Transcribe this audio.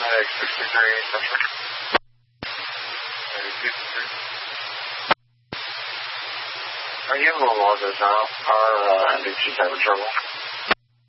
63 Central. Are you a little longer now? Our NDT's having trouble.